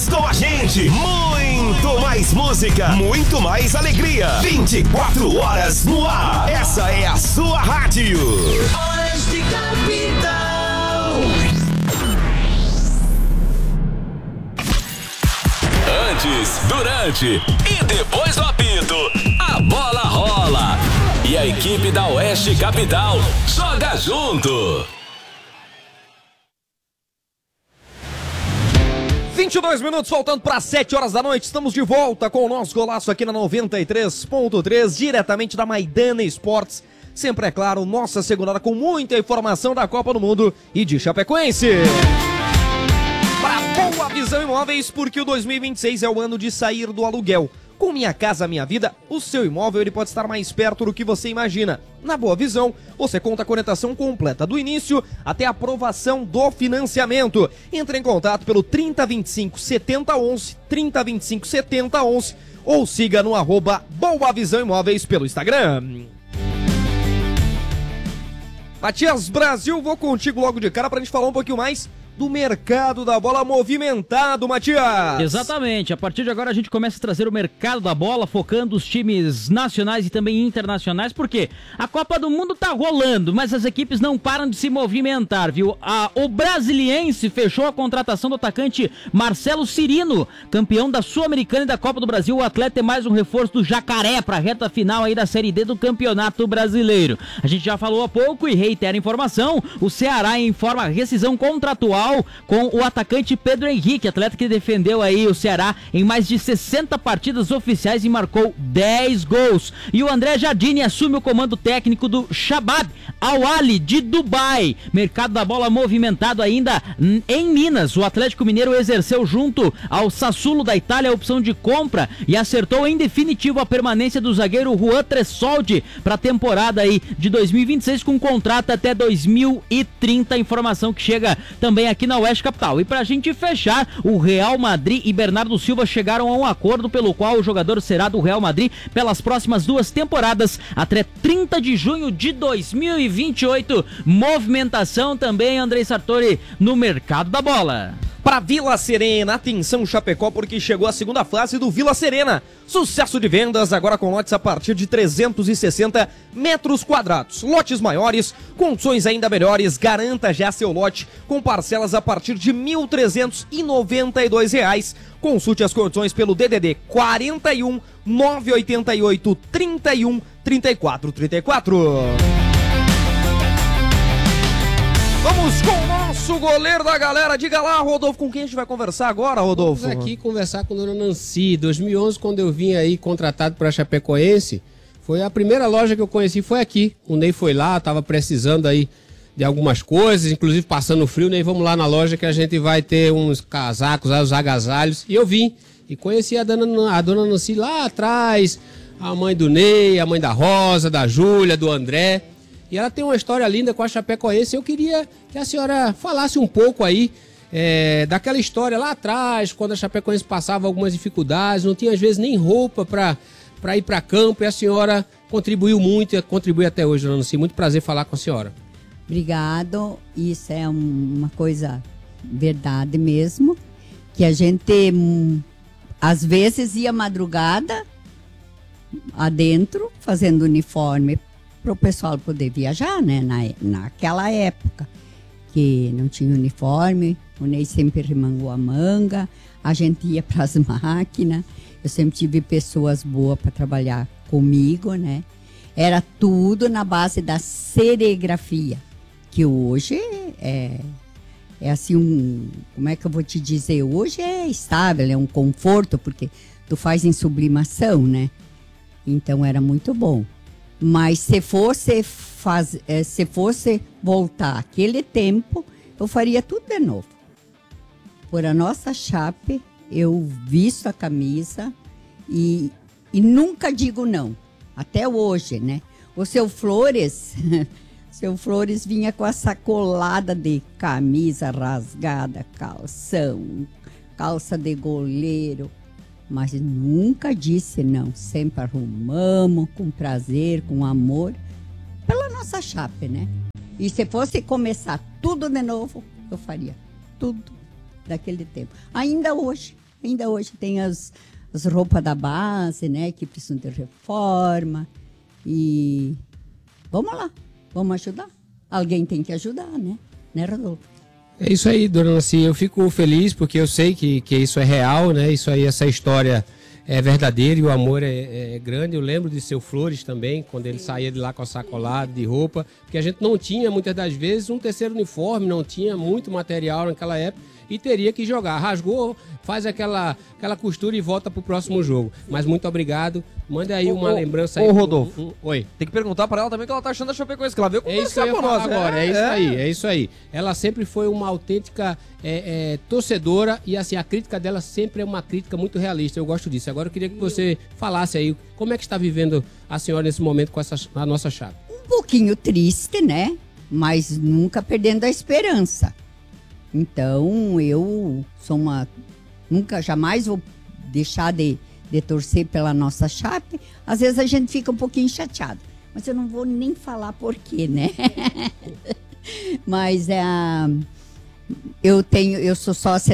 Com a gente, muito mais música, muito mais alegria. 24 horas no ar. Essa é a sua rádio. Oeste Capital. Antes, durante e depois do apito, a bola rola. E a equipe da Oeste Capital joga junto. 22 minutos, faltando para 7 horas da noite, estamos de volta com o nosso golaço aqui na 93.3, diretamente da Maidana Esportes. Sempre, é claro, nossa segunda hora com muita informação da Copa do Mundo e de Chapecoense. Para Boa Visão Imóveis, porque o 2026 é o ano de sair do aluguel. Com Minha Casa Minha Vida, o seu imóvel ele pode estar mais perto do que você imagina. Na Boa Visão, você conta com a orientação completa do início até a aprovação do financiamento. Entre em contato pelo 3025 7011, 3025 7011 ou siga no @Boa Visão Imóveis pelo Instagram. Matias Brasil, vou contigo logo de cara pra gente falar um pouquinho mais do mercado da bola movimentado, Matias. Exatamente, a partir de agora a gente começa a trazer o mercado da bola, focando os times nacionais e também internacionais, porque a Copa do Mundo tá rolando, mas as equipes não param de se movimentar, viu? O Brasiliense fechou a contratação do atacante Marcelo Cirino, campeão da Sul-Americana e da Copa do Brasil. O atleta é mais um reforço do Jacaré para a reta final aí da Série D do Campeonato Brasileiro. A gente já falou há pouco e reitera a informação, o Ceará informa a rescisão contratual com o atacante Pedro Henrique, atleta que defendeu aí o Ceará em mais de 60 partidas oficiais e marcou 10 gols. E o André Jardine assume o comando técnico do Shabab Al-Ahly de Dubai. Mercado da bola movimentado ainda em Minas. O Atlético Mineiro exerceu junto ao Sassuolo da Itália a opção de compra e acertou em definitivo a permanência do zagueiro Juan Tresoldi para a temporada aí de 2026 com contrato até 2030. Informação que chega também aqui na Oeste Capital. E pra gente fechar, o Real Madrid e Bernardo Silva chegaram a um acordo pelo qual o jogador será do Real Madrid pelas próximas 2 temporadas, até 30 de junho de 2028. Movimentação também, Andrei Sartori, no mercado da bola. Para Vila Serena, atenção Chapecó, porque chegou a segunda fase do Vila Serena. Sucesso de vendas, agora com lotes a partir de 360 metros quadrados. Lotes maiores, condições ainda melhores, garanta já seu lote com parcelas a partir de R$ 1.392. Consulte as condições pelo DDD 41 988 31 34 34. Vamos com o nosso goleiro da galera. Diga lá, Rodolfo, com quem a gente vai conversar agora, Rodolfo? Vamos aqui conversar com a dona Nancy. 2011, quando eu vim aí contratado para Chapecoense, foi a primeira loja que eu conheci, foi aqui. O Ney foi lá, tava precisando aí de algumas coisas, inclusive passando frio. Ney, vamos lá na loja que a gente vai ter uns casacos, uns agasalhos. E eu vim e conheci a dona Nancy lá atrás, a mãe do Ney, a mãe da Rosa, da Júlia, do André. E ela tem uma história linda com a Chapecoense. Eu queria que a senhora falasse um pouco aí daquela história lá atrás, quando a Chapecoense passava algumas dificuldades, não tinha às vezes nem roupa para ir para campo, e a senhora contribuiu muito e contribui até hoje, dona Nancy. Muito prazer falar com a senhora. Obrigado. Isso é uma coisa verdade mesmo, que a gente às vezes ia madrugada adentro fazendo uniforme para o pessoal poder viajar, né? Naquela época que não tinha uniforme, o Ney sempre remangou a manga, a gente ia para as máquinas, eu sempre tive pessoas boas para trabalhar comigo, né? Era tudo na base da serigrafia, que hoje é assim, como é que eu vou te dizer? Hoje é estável, é um conforto, porque tu faz em sublimação, né? Então era muito bom. Mas se fosse voltar aquele tempo, eu faria tudo de novo. Por a nossa Chape, eu visto a camisa e nunca digo não. Até hoje, né? O seu Flores vinha com a sacolada de camisa rasgada, calção, calça de goleiro. Mas nunca disse não, sempre arrumamos com prazer, com amor, pela nossa Chape, né? E se fosse começar tudo de novo, eu faria tudo daquele tempo. Ainda hoje, Ainda hoje tem as roupas da base, né, que precisam de reforma. E vamos lá, vamos ajudar. Alguém tem que ajudar, né, Rodolfo? É isso aí, dona Nancy. Eu fico feliz porque eu sei que isso é real, né? Isso aí, essa história é verdadeira e o amor é grande. Eu lembro de seu Flores também, quando ele saía de lá com a sacolada de roupa, porque a gente não tinha, muitas das vezes, um terceiro uniforme, não tinha muito material naquela época e teria que jogar. Rasgou, faz aquela costura e volta pro próximo jogo. Mas muito obrigado. Manda aí uma lembrança aí. Ô, Rodolfo. Oi. Tem que perguntar pra ela também o que ela tá achando da Chapecoense, que ela veio É isso que eu ia falar agora, é isso aí. Ela sempre foi uma autêntica torcedora e assim, a crítica dela sempre é uma crítica muito realista, eu gosto disso. Agora eu queria que você falasse aí, como é que está vivendo a senhora nesse momento com a nossa Chape? Um pouquinho triste, né? Mas nunca perdendo a esperança. Então, eu sou nunca, jamais vou deixar de torcer pela nossa Chape. Às vezes a gente fica um pouquinho chateado, mas eu não vou nem falar por quê, né? Mas eu sou sócia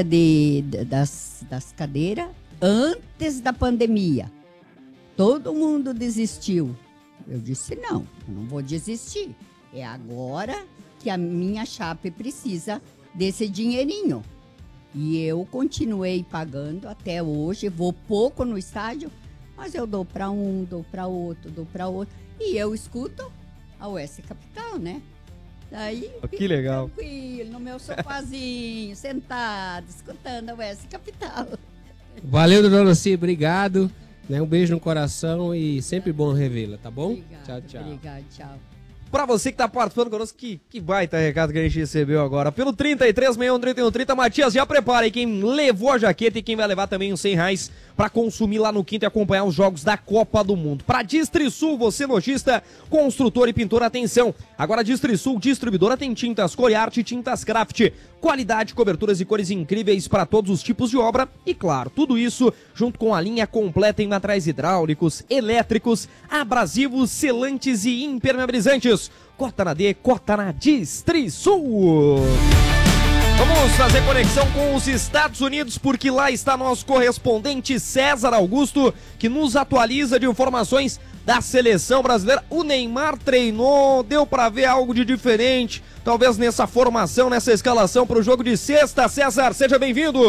das cadeiras antes da pandemia. Todo mundo desistiu. Eu disse, não, eu não vou desistir. É agora que a minha Chape precisa desse dinheirinho. E eu continuei pagando até hoje, vou pouco no estádio, mas eu dou para um, dou para outro. E eu escuto a Oeste Capital, né? Daí, que legal. Tranquilo, no meu sofazinho, sentado, escutando a Oeste Capital. Valeu, dona Nancy, obrigado. Um beijo no coração e sempre bom revê-la, tá bom? Obrigada, tchau. Obrigado, tchau. Pra você que tá participando conosco, que baita recado que a gente recebeu agora. Pelo 33613130, Matias, já prepara aí quem levou a jaqueta e quem vai levar também uns R$100 pra consumir lá no Quinto e acompanhar os jogos da Copa do Mundo. Pra Distrisul, você lojista, construtor e pintor, atenção. Agora Distrisul, distribuidora, tem tintas Coriarte e tintas Craft. Qualidade, coberturas e cores incríveis para todos os tipos de obra. E claro, tudo isso junto com a linha completa em materiais hidráulicos, elétricos, abrasivos, selantes e impermeabilizantes. Cota na D, cota na Distrisul. Vamos fazer conexão com os Estados Unidos, porque lá está nosso correspondente César Augusto, que nos atualiza de informações da seleção brasileira. O Neymar treinou, deu para ver algo de diferente, talvez nessa formação, nessa escalação para o jogo de sexta. César, seja bem-vindo.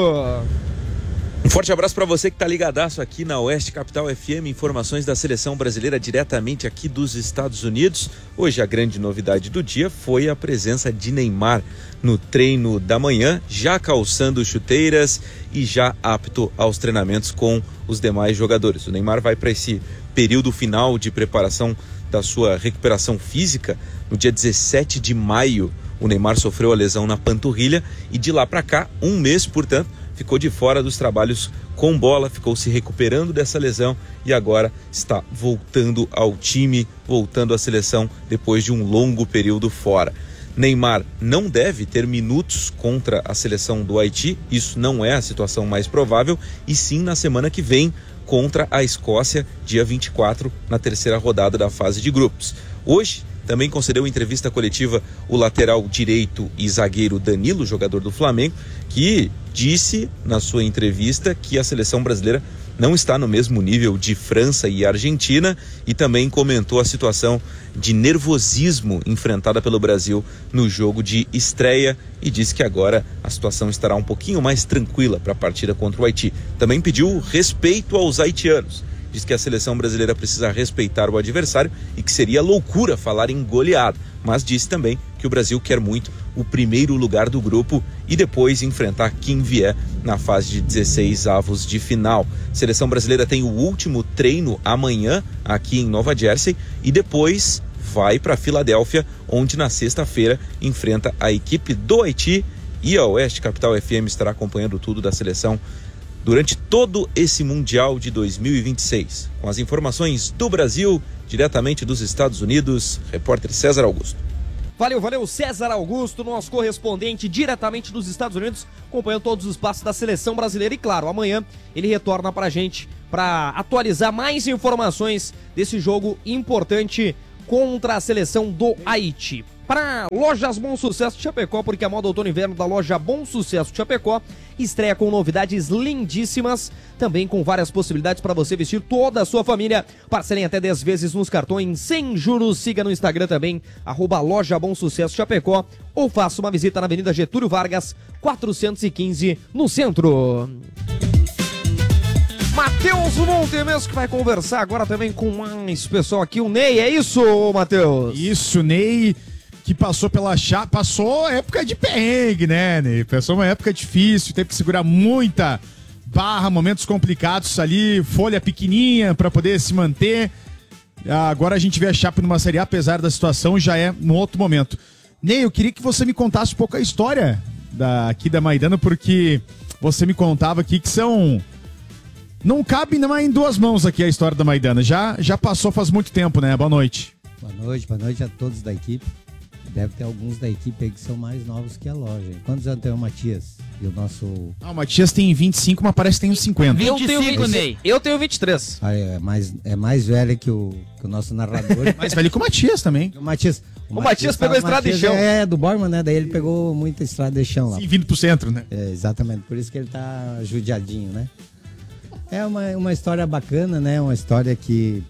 Um forte abraço para você que tá ligadaço aqui na Oeste Capital FM, informações da seleção brasileira diretamente aqui dos Estados Unidos. Hoje a grande novidade do dia foi a presença de Neymar no treino da manhã, já calçando chuteiras e já apto aos treinamentos com os demais jogadores. O Neymar vai para esse período final de preparação da sua recuperação física. No dia 17 de maio, o Neymar sofreu a lesão na panturrilha e de lá para cá, um mês, portanto, ficou de fora dos trabalhos com bola, ficou se recuperando dessa lesão e agora está voltando ao time, voltando à seleção depois de um longo período fora. Neymar não deve ter minutos contra a seleção do Haiti, isso não é a situação mais provável, e sim na semana que vem contra a Escócia, dia 24, na terceira rodada da fase de grupos. Hoje, também concedeu entrevista coletiva o lateral direito e zagueiro Danilo, jogador do Flamengo, que disse na sua entrevista que a seleção brasileira não está no mesmo nível de França e Argentina e também comentou a situação de nervosismo enfrentada pelo Brasil no jogo de estreia e disse que agora a situação estará um pouquinho mais tranquila para a partida contra o Haiti. Também pediu respeito aos haitianos. Diz que a seleção brasileira precisa respeitar o adversário e que seria loucura falar em goleada, mas disse também que o Brasil quer muito o primeiro lugar do grupo e depois enfrentar quem vier na fase de 16 avos de final. A seleção brasileira tem o último treino amanhã aqui em Nova Jersey e depois vai para Filadélfia, onde na sexta-feira enfrenta a equipe do Haiti, e a Oeste Capital FM estará acompanhando tudo da seleção durante todo esse Mundial de 2026. Com as informações do Brasil, diretamente dos Estados Unidos, repórter César Augusto. Valeu, César Augusto, nosso correspondente diretamente dos Estados Unidos, acompanhando todos os passos da seleção brasileira. E claro, amanhã ele retorna pra gente para atualizar mais informações desse jogo importante contra a seleção do Haiti. para Lojas Bom Sucesso de Chapecó, porque a moda outono e inverno da loja Bom Sucesso de Chapecó estreia com novidades lindíssimas, também com várias possibilidades para você vestir toda a sua família. Parcelem até 10 vezes nos cartões sem juros. Siga no Instagram também, @Loja Bom Sucesso Chapecó, ou faça uma visita na Avenida Getúlio Vargas, 415, no centro. Matheus Montemesco, que vai conversar agora também com mais pessoal aqui, o Ney, é isso, Matheus? Isso, Ney, que passou passou época de perrengue, né, Ney? Passou uma época difícil, teve que segurar muita barra, momentos complicados ali, folha pequenininha para poder se manter. Agora a gente vê a Chape numa Série A, apesar da situação, já é num outro momento. Ney, eu queria que você me contasse um pouco a história aqui da Maidana, porque você me contava aqui que são... Não cabe mais em duas mãos aqui a história da Maidana. Já passou faz muito tempo, né? Boa noite. Boa noite a todos da equipe. Deve ter alguns da equipe aí que são mais novos que a loja. Quantos anos tem o Matias? E o nosso... O Matias tem 25, mas parece que tem uns 50. 25, Ney. Eu tenho 23. É mais velho que o nosso narrador. Mais velho que o Matias também. O Matias pegou a estrada de chão. É, do Borman, né? Daí ele pegou muita estrada de chão lá. Sim, vindo pro centro, né? É, exatamente. Por isso que ele tá judiadinho, né? É uma história bacana, né? Uma história que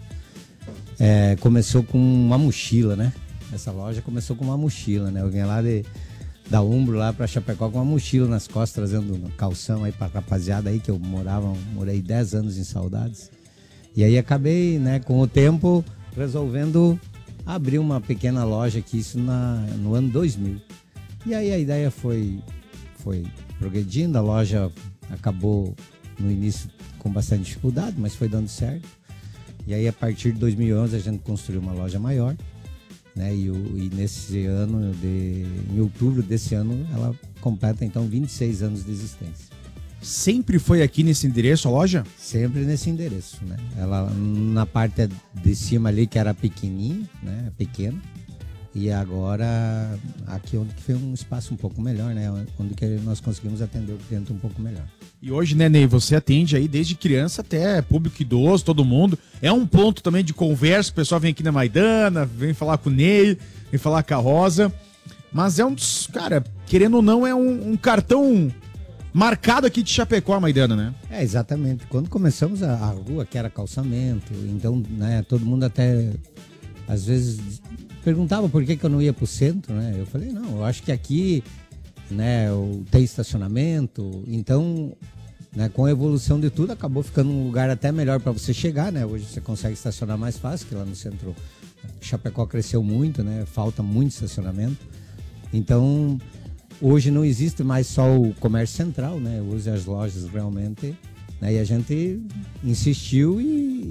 começou com uma mochila, né? Essa loja começou com uma mochila, né? Eu vinha lá da Umbro lá pra Chapecó com uma mochila nas costas, trazendo calção aí pra rapaziada aí, que eu morei 10 anos em Saudades. E aí acabei, né, com o tempo, resolvendo abrir uma pequena loja aqui, isso no ano 2000. E aí a ideia foi progredindo, a loja acabou no início com bastante dificuldade, mas foi dando certo. E aí a partir de 2011 a gente construiu uma loja maior, né? E nesse ano, em outubro desse ano, ela completa então 26 anos de existência. Sempre foi aqui nesse endereço a loja? Sempre nesse endereço, né? Ela na parte de cima ali que era pequenininha, né? Pequena. E agora aqui onde que foi um espaço um pouco melhor, né? Onde que nós conseguimos atender o cliente um pouco melhor. E hoje, né, Ney, você atende aí desde criança até público idoso, todo mundo. É um ponto também de conversa, o pessoal vem aqui na Maidana, vem falar com o Ney, vem falar com a Rosa. Mas é um dos, cara, querendo ou não, é um cartão marcado aqui de Chapecó, a Maidana, né? É, exatamente. Quando começamos a rua, que era calçamento, então, né, todo mundo até, às vezes, perguntava por que eu não ia pro centro, né? Eu falei, não, eu acho que aqui, né, tem estacionamento, então, né, com a evolução de tudo, acabou ficando um lugar até melhor para você chegar, né? Hoje você consegue estacionar mais fácil, que lá no centro Chapecó cresceu muito, né? Falta muito estacionamento. Então, hoje não existe mais só o comércio central, né? Hoje as lojas realmente, né? E a gente insistiu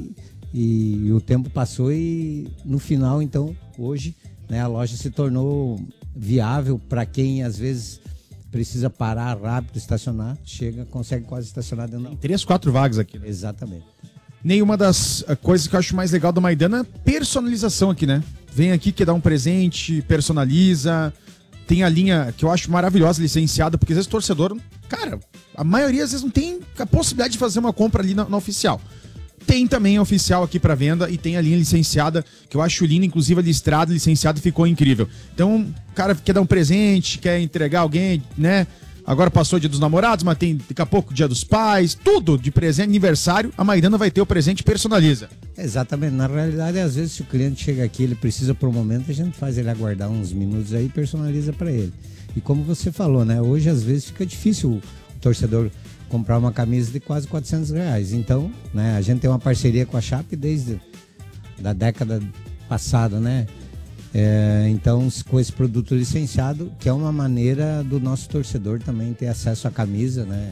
e o tempo passou e no final, então, hoje, né, a loja se tornou viável para quem às vezes precisa parar rápido, estacionar, consegue quase estacionar dentro da... Tem 3, 4 vagas aqui, né? Exatamente. Ney, uma das coisas que eu acho mais legal da Maidana é personalização aqui, né? Vem aqui, quer dar um presente, personaliza. Tem a linha que eu acho maravilhosa, licenciada, porque às vezes o torcedor, cara, a maioria às vezes não tem a possibilidade de fazer uma compra ali na oficial. Tem também a oficial aqui para venda e tem a linha licenciada, que eu acho linda, inclusive a listrada licenciada ficou incrível. Então, o cara quer dar um presente, quer entregar alguém, né? Agora passou o Dia dos Namorados, mas tem daqui a pouco o Dia dos Pais, tudo de presente, aniversário, a Maidana vai ter o presente personaliza. Exatamente, na realidade, às vezes se o cliente chega aqui, ele precisa por um momento, a gente faz ele aguardar uns minutos aí e personaliza para ele. E como você falou, né? Hoje às vezes fica difícil o torcedor comprar uma camisa de quase R$400. Então, né, a gente tem uma parceria com a Chape desde a década passada, né? Então, com esse produto licenciado, que é uma maneira do nosso torcedor também ter acesso à camisa, né?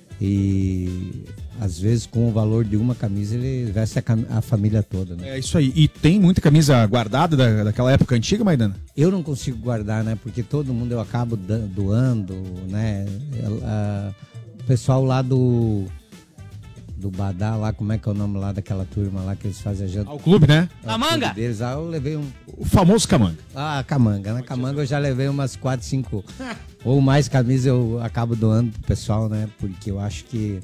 E às vezes com o valor de uma camisa ele veste a família toda, né? É isso aí. E tem muita camisa guardada daquela época antiga, Maidana? Eu não consigo guardar, né? Porque todo mundo eu acabo doando, né? O pessoal lá do Badá, lá, como é que é o nome lá daquela turma lá que eles fazem a janta? O clube, né? Camanga! Deles, eu levei O famoso Camanga. Camanga, né? Camanga eu já levei umas 4, 5 ou mais camisas eu acabo doando pro pessoal, né? Porque eu acho que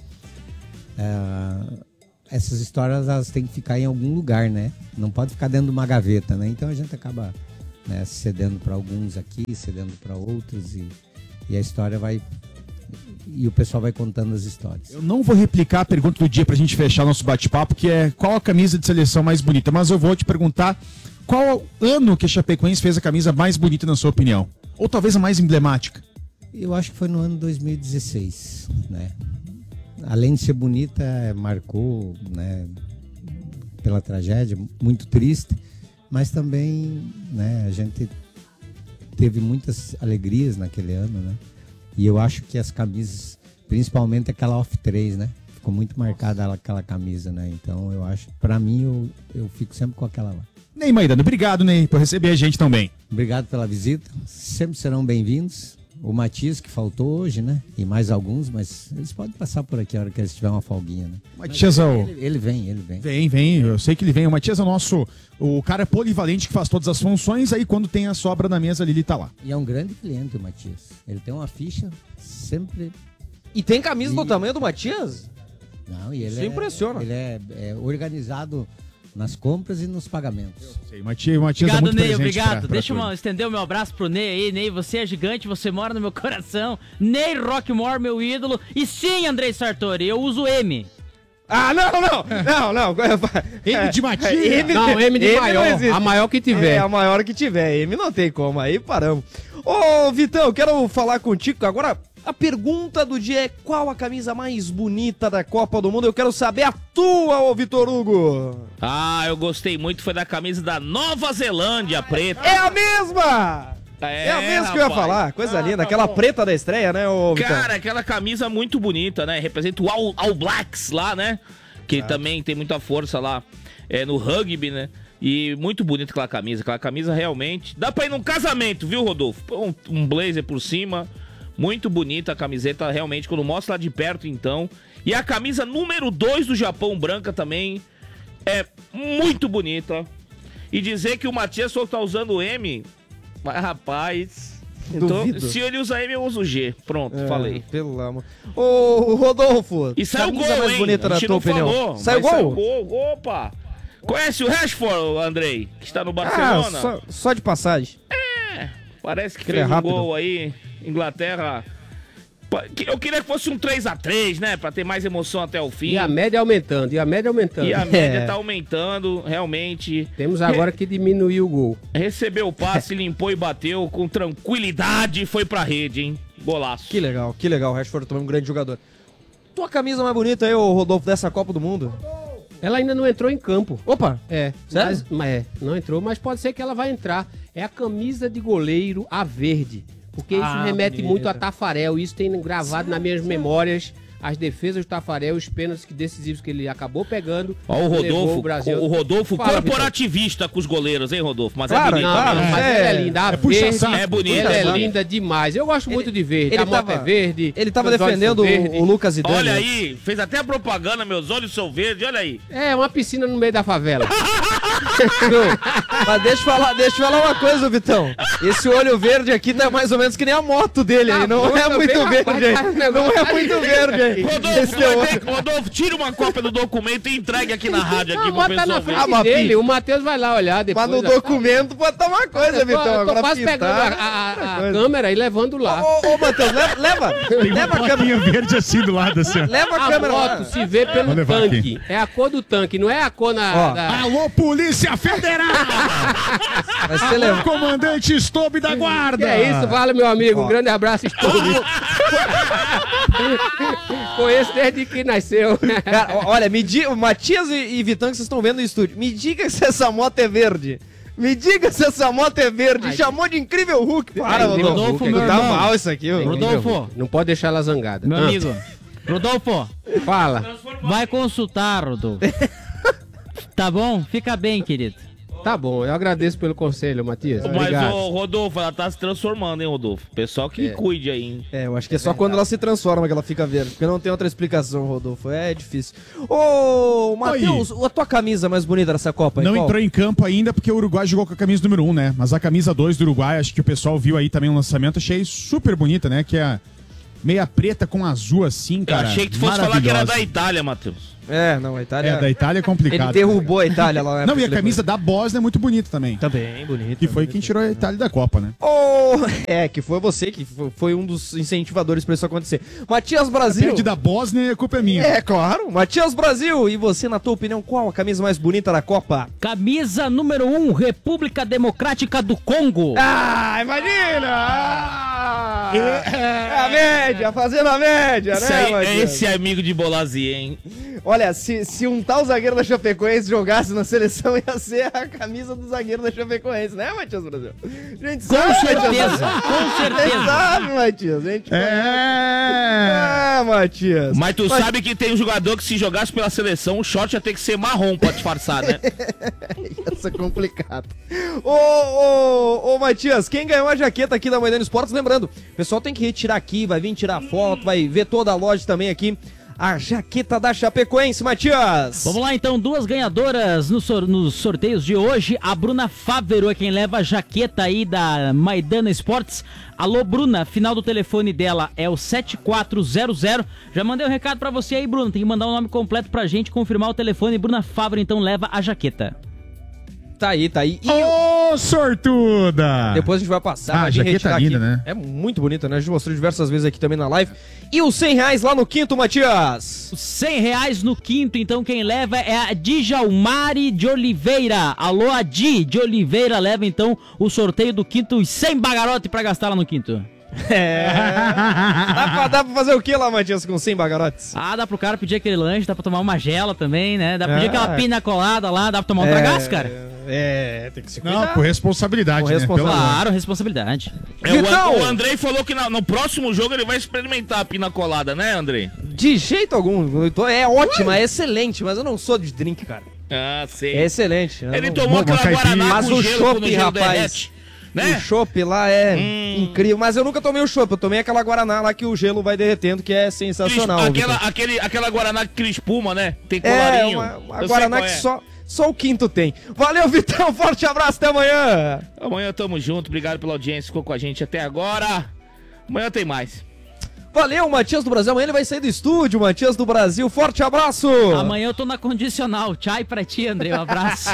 essas histórias elas têm que ficar em algum lugar, né? Não pode ficar dentro de uma gaveta, né? Então a gente acaba né, cedendo para alguns aqui, cedendo para outros e a história vai... E o pessoal vai contando as histórias. Eu não vou replicar a pergunta do dia pra gente fechar nosso bate-papo, que é qual a camisa de seleção mais bonita, mas eu vou te perguntar qual ano que a Chapecoense fez a camisa mais bonita na sua opinião? Ou talvez a mais emblemática? Eu acho que foi no ano 2016, né? Além de ser bonita, marcou, né, pela tragédia, muito triste, mas também, né, a gente teve muitas alegrias naquele ano, né? E eu acho que as camisas, principalmente aquela off-3, né? Ficou muito marcada aquela camisa, né? Então eu acho, pra mim, eu fico sempre com aquela lá. Ney Maidana, obrigado, Ney, por receber a gente também. Obrigado pela visita, sempre serão bem-vindos. O Matias, que faltou hoje, né? E mais alguns, mas eles podem passar por aqui a hora que eles tiverem uma folguinha, né? Matias, ele vem. Vem, eu sei que ele vem. O Matias é o cara polivalente que faz todas as funções, aí quando tem a sobra na mesa ali, ele tá lá. E é um grande cliente, o Matias. Ele tem uma ficha sempre... E tem camisa do tamanho do Matias? Não, e ele Isso impressiona. Ele é organizado nas compras e nos pagamentos. Sei, o Matias Obrigado, é muito Ney, presente obrigado. pra Deixa eu tudo. estender o meu abraço pro Ney aí. Ney, você é gigante, você mora no meu coração. Ney Rockmore, meu ídolo. E sim, Andrei Sartori, eu uso M. Ah, não. M de Matias. Não, M de maior. não existe. A maior que tiver. É, a maior que tiver. M não tem como, aí paramos. Ô, Vitão, eu quero falar contigo agora. A pergunta do dia é: qual a camisa mais bonita da Copa do Mundo? Eu quero saber a tua, ô Vitor Hugo. Ah, eu gostei muito, foi da camisa da Nova Zelândia, preta. É a mesma! É a mesma que eu ia rapaz. falar. Coisa linda. Aquela preta da estreia, né, ô Vitão? Cara, aquela camisa muito bonita, né? Representa o All Blacks lá, né? Que também tem muita força lá no rugby, né? E muito bonita aquela camisa. Aquela camisa realmente... Dá pra ir num casamento, viu, Rodolfo? Um blazer por cima. Muito bonita a camiseta, realmente, quando mostra lá de perto, então. E a camisa número 2 do Japão, branca também, é muito bonita. E dizer que o Matias só tá usando o M, mas rapaz... Então, Duvido. se ele usa M, eu uso G. Pronto, falei. Pelo amor. Ô, Rodolfo. E saiu o camisa gol, mais hein? bonita A na gente tua não opinião? falou, Saiu mas gol? gol. Opa! Conhece o Rashford, Andrei? Que está no Barcelona? Só de passagem. Parece que Ele é fez um rápido. gol aí, Inglaterra. Eu queria que fosse um 3-3, né? Pra ter mais emoção até o fim. E a média aumentando, E a média É. tá aumentando, realmente. Temos agora que diminuir o gol. Recebeu o passe, limpou e bateu com tranquilidade e foi pra rede, hein? Golaço. Que legal. O Rashford também é um grande jogador. Tua camisa mais bonita aí, ô Rodolfo, dessa Copa do Mundo? Ela ainda não entrou em campo. Opa! É, Sério? não entrou, mas pode ser que ela vai entrar. É a camisa de goleiro a verde. Porque isso remete bonita. muito a Tafarel. Isso tem gravado nas minhas memórias as defesas do Tafarel, os pênaltis decisivos que ele acabou pegando. Ó, o levou Rodolfo, o Brasil. o Rodolfo Fala, corporativista com os goleiros, hein, Rodolfo? Mas Claro, é bonito. claro. Não, mas ela é linda. A verde, É bonita, ela é sabe? linda demais. Eu gosto muito de verde. ele A moto tava- é verde. Ele tava meus olhos defendendo são verdes. o Lucas Zidane. Olha né? aí, fez até a propaganda, meus olhos são verdes, olha aí. É, uma piscina no meio da favela. Mas deixa eu falar uma coisa, Vitão. Esse olho verde aqui tá mais ou menos que nem a moto dele aí. Não bom é muito também, verde rapaz, aí. tá um Não negócio é muito verde aí. Rodolfo, Esse teu olho. Rodolfo, tira uma cópia do documento e entregue aqui na rádio aqui Não, pro bota na pessoal ver. frente mas dele. Pi- O Matheus vai lá olhar depois. Mas no documento pode estar uma coisa, Eu tô Vitão. Agora quase pintar, pegando outra a coisa. câmera e levando lá. Ô, Matheus, leva a câmera. verde assim do lado, assim, ó. Leva a A câmera lá. moto se vê pelo Vou levar tanque. aqui. É a cor do tanque, não é a cor Ó. da... Alô, Polícia Federal! Vai ser levado. Comandante Stobe da Que Guarda! é isso, vale, meu amigo. Ó. Um grande abraço, Stone. Conheço desde que nasceu. Cara, olha, o Matias e Vitão que vocês estão vendo no estúdio, me diga se essa moto é verde. Me diga se essa moto é verde. Ai, Chamou de incrível Hulk. Para, Incrível Rodolfo. Hulk, meu Tá irmão. mal isso aqui, ô. Rodolfo, Não pode deixar ela zangada. meu amigo. Rodolfo, Fala. vai consultar, Rodolfo. Tá bom? Fica bem, querido. Tá bom, eu agradeço pelo conselho, Matias. Mas, Obrigado. ô, Rodolfo, ela tá se transformando, hein, Rodolfo? Pessoal que cuide aí, hein? É, eu acho que é só quando ela se transforma que ela fica verde, porque não tem outra explicação, Rodolfo. É difícil. Ô, Matheus, a tua camisa mais bonita dessa Copa aí, Não qual? entrou em campo ainda porque o Uruguai jogou com a camisa número 1, né? Mas a camisa 2 do Uruguai, acho que o pessoal viu aí também o lançamento, achei super bonita, né? Que é meia preta com azul assim, Eu cara. achei que tu fosse falar que era da maravilhosa. Itália, Matheus. Não, a Itália... É, da Itália é complicado. Ele derrubou a Itália lá. Não, e a camisa da Bósnia é muito bonita também. Também, bonita. Que foi quem tirou a Itália da Copa, né? Que foi você que foi um dos incentivadores pra isso acontecer. Matias Brasil. Perde da Bósnia, a culpa é minha. É, claro. Matias Brasil, e você, na tua opinião, qual a camisa mais bonita da Copa? Camisa número 1, República Democrática do Congo. Imagina! A média, fazendo a média, Esse né, aí, Matias? esse é amigo de Bolazzi, hein? Olha, se um tal zagueiro da Chapecoense jogasse na seleção, ia ser a camisa do zagueiro da Chapecoense, né, Matias Brasil? Gente, Com certeza, com certeza. Sabe, Matias? Gente, Matias. Mas tu sabe que tem um jogador que se jogasse pela seleção, o short ia ter que ser marrom pra disfarçar, né? Isso é complicado. Ô, Matias, quem ganhou a jaqueta aqui da Maidana Esportes, lembrando, o pessoal tem que retirar aqui, vai vir tirar foto, vai ver toda a loja também aqui. A jaqueta da Chapecoense, Matias. Vamos lá então, 2 ganhadoras nos sorteios de hoje. A Bruna Fávero é quem leva a jaqueta aí da Maidana Esportes. Alô, Bruna, final do telefone dela é o 7400. Já mandei um recado pra você aí, Bruna. Tem que mandar o nome completo pra gente confirmar o telefone. Bruna Fávero então leva a jaqueta. Tá aí. Ô, sortuda! Depois a gente vai passar. A jaqueta linda, né? É muito bonita, né? A gente mostrou diversas vezes aqui também na live. E os R$100 lá no quinto, Matias? Os R$100 no quinto, então quem leva é a Djalmari de Oliveira. Alô, a Di de Oliveira leva então o sorteio do quinto e 100 bagarote pra gastar lá no quinto. Dá pra fazer o que lá, Matias, com 100 bagarotes? Dá pro cara pedir aquele lanche, dá pra tomar uma gela também, né? Dá pra pedir aquela pina colada lá, dá pra tomar um tragaço, cara. Tem que se cuidar. Não, com responsabilidade, né? Claro, responsabilidade. O Andrei falou que no próximo jogo ele vai experimentar a pina colada, né, Andrei? De jeito algum. É ótima, é excelente, mas eu não sou de drink, cara. Sei. É excelente. Ele tomou aquela Guaraná mas com o gelo, chopp, quando o gelo rapaz, derrete, né? O chopp lá é incrível, mas eu nunca tomei o chopp, eu tomei aquela Guaraná lá que o gelo vai derretendo, que é sensacional. Aquela Guaraná que cria espuma, né? Tem colarinho. Uma Guaraná que só o quinto tem. Valeu, Vitão, forte abraço, até amanhã. Amanhã tamo junto, obrigado pela audiência, ficou com a gente até agora. Amanhã tem mais. Valeu, Matias do Brasil. Amanhã ele vai sair do estúdio, Matias do Brasil. Forte abraço. Amanhã eu tô na Condicional. Tchau pra ti, André. Um abraço.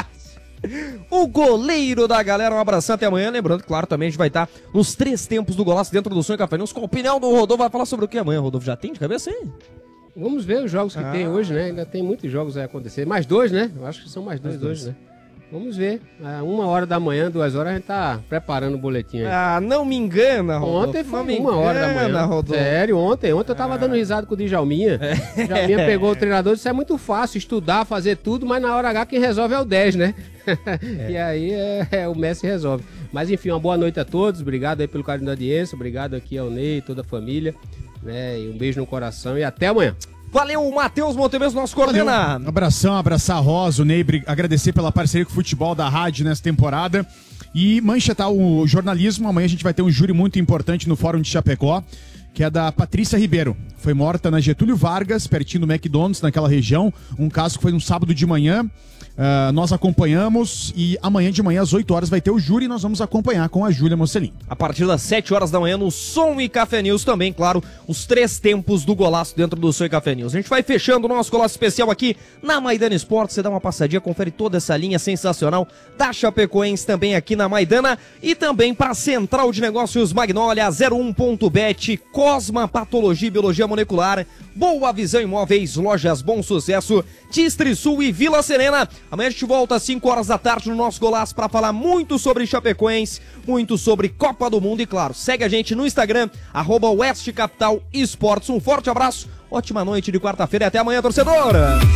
O goleiro da galera, um abração até amanhã. Lembrando, claro, também a gente vai estar nos 3 tempos do golaço dentro do Sonho Café News com a opinião do Rodolfo. Vai falar sobre o que amanhã, Rodolfo? Já tem de cabeça aí? Vamos ver os jogos que tem hoje, né? Ainda tem muitos jogos a acontecer. Mais 2, né? Eu acho que são mais dois hoje, né? Vamos ver. 1h da manhã, 2h, a gente tá preparando o boletim aí. Não me engana, Rodolfo. Ontem foi 1h da manhã. Rodolfo. Sério, ontem eu tava dando risada com o Djalminha. O Djalminha pegou o treinador e disse, é muito fácil estudar, fazer tudo, mas na hora H quem resolve é o 10, né? E aí o Messi resolve. Mas enfim, uma boa noite a todos. Obrigado aí pelo carinho da audiência. Obrigado aqui ao Ney, toda a família. Né? E um beijo no coração e até amanhã. Valeu, Matheus Montevideo, nosso coordenador. Abraçar a Rosa, o Ney, agradecer pela parceria com o futebol da rádio nessa temporada. E mancha o jornalismo, amanhã a gente vai ter um júri muito importante no Fórum de Chapecó, que é da Patrícia Ribeiro. Foi morta na Getúlio Vargas, pertinho do McDonald's, naquela região. Um caso que foi no sábado de manhã. Nós acompanhamos e amanhã de manhã às 8 horas vai ter o júri e nós vamos acompanhar com a Júlia Mocelin. A partir das 7 horas da manhã no Som e Café News também, claro, os 3 tempos do golaço dentro do Som e Café News. A gente vai fechando o nosso golaço especial aqui na Maidana Esportes. Você dá uma passadinha, confere toda essa linha sensacional da Chapecoense também aqui na Maidana e também para a Central de Negócios Magnólia, 01.bet, Cosma Patologia e Biologia Molecular, Boa Visão Imóveis, Lojas Bom Sucesso, Distrisul e Vila Serena. Amanhã a gente volta às 5 horas da tarde no nosso golaço para falar muito sobre Chapecoense, muito sobre Copa do Mundo e claro, segue a gente no Instagram, @Oeste Capital Esportes. Um forte abraço, ótima noite de quarta-feira e até amanhã, torcedor!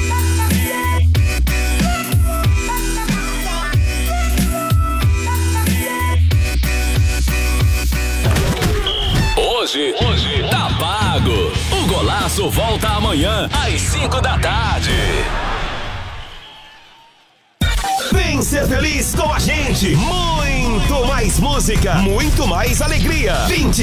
Hoje tá pago. O golaço volta amanhã às 5 da tarde. Vem ser feliz com a gente. Muito mais música, muito mais alegria. 24